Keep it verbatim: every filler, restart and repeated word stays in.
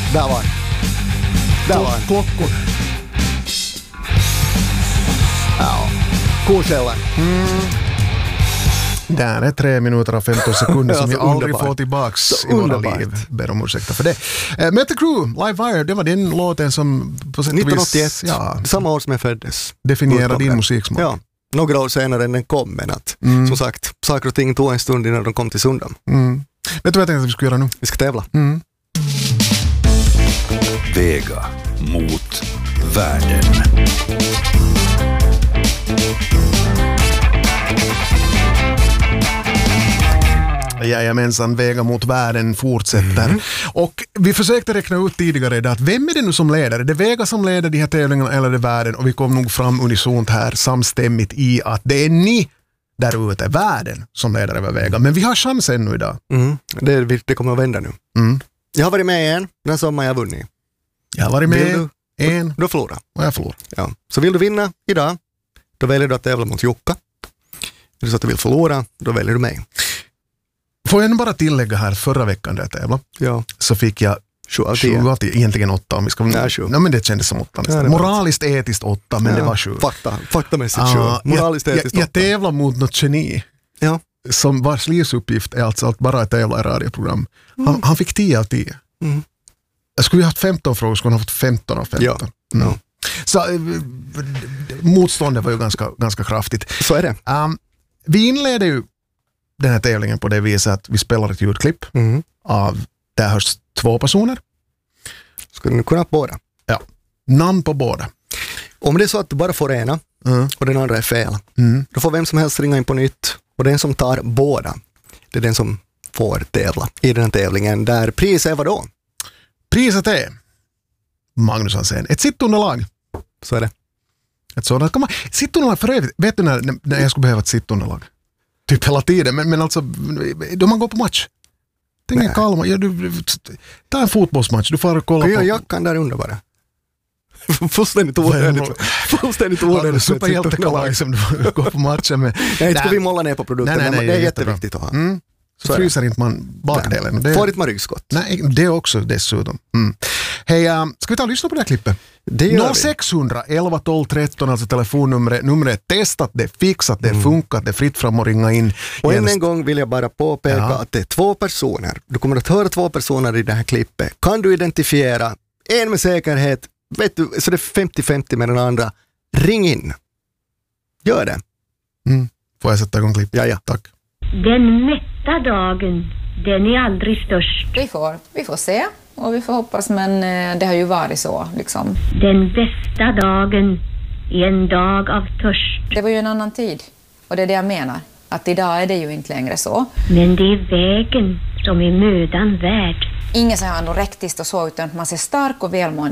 Där var han. Där var han. Klockor. Ja. Korsällen. Mm. Där är tre minuter och femton sekunder som vi Alltså, aldrig underbart. får tillbaks Så i våra underbart. liv. Ber om ursäkta för det. Uh, Mötley Crüe, Live Wire, det var den låten som på sätt och vis nittonhundraåttioett, ja, samma år som jag föddes. definierar din musiksmak. Ja, några år senare än den kom, men att Mm. som sagt, saker och ting tog en stund innan de kom till Sundam. Mm. Vet du vad jag tänkte att vi ska göra nu? Vi ska tävla. Mm. Vega mot världen. Jajamensan, Vega mot världen fortsätter. Mm. Och vi försökte räkna ut tidigare idag att vem är det nu som leder? Är det Vega som leder de här tävlingarna eller är det världen? Och vi kom nog fram unisont här samstämmigt i att det är ni där ute, världen, som leder över Vega. Men vi har chans ännu idag. Mm. Det, det kommer att vända nu. Mm. Jag har varit med en, den sommar jag har vunnit. Jag har varit med Vill du? en Du förlorar. och jag förlorar. Ja. Så vill du vinna idag, då väljer du att tävla mot Jukka. Är det så att du vill förlora, då väljer du mig. Får jag nu bara tillägga här, förra veckan där jag tävlade, Ja. så fick jag Sju av sju tio. av tio, egentligen åtta. Om vi ska, Nej, sju. nej, men det kändes som åtta. Ja, det var Moraliskt, etiskt åtta, men Ja, det var sju. Fakta, faktamässigt Ah, sju. Moraliskt jag, etiskt jag, jag åtta. tävlar mot något geni Ja. som vars livsuppgift är alltså att bara tävla i radioprogram. Han, Mm. han fick tio av tio. Mm. Skulle vi haft femton frågor skulle han ha fått femton av femton. Ja. Mm. Ja. Så äh, motståndet var ju ganska, ganska kraftigt. Så är det. Um, vi inleder ju den här tävlingen på det viset att vi spelar ett ljudklipp Mm. av där hörs två personer. Skulle du kunna båda? Ja. Namn på båda. Om det är så att du bara får ena Mm. och den andra är fel, Mm. då får vem som helst ringa in på nytt. Och den som tar båda, det är den som får tävla i den här tävlingen. Där priset är vad då? Priset är Magnus Hansén. Ett sittunderlag. Så är det. Ett sådant kan man, sittunderlag för övrigt. Vet du när, när jag skulle behöva ett sittunderlag? Typ hela tiden. Men, men alltså, då man går på match. Tänk en Kalmar. Ja, du, ta en fotbollsmatch. Du får kolla Kan jag på... jackan där under bara? Fullständigt onödigt. Fullständigt onödigt. Superhjältekalag som du går på matchen med. Nej, inte ska vi måla ner på produkten. Nej, nej, nej, men det är jättebra. jätteviktigt att ha. Mm. Så, Så är fryser inte man bakdelen. Det, Får inte man ryggskott? nej, det också dessutom. Mm. Hej, uh, ska vi ta och lyssna på det här klippet? Det gör noll vi. sex hundra elva tolv tretton, alltså telefonnumret. Numret är testat, det är fixat, det är funkat, det är fritt fram och ringa in. Och än Gärna- en gång vill jag bara påpeka Ja. att det är två personer. Du kommer att höra två personer i det här klippet. Kan du identifiera en med säkerhet, vet du, så det är femtio femtio med den andra. Ring in. Gör det. Mm. Får jag sätta igång klipp? Ja, ja. Tack. Den mätta dagen, den är aldrig störst. Vi får, vi får se och vi får hoppas, men eh, det har ju varit så liksom. Den bästa dagen är en dag av törst. Det var ju en annan tid och det är det jag menar, att idag är det ju inte längre så. Men det är vägen som är mödan värd. Ingen säger anorektiskt och så, utan att man ser stark och välmående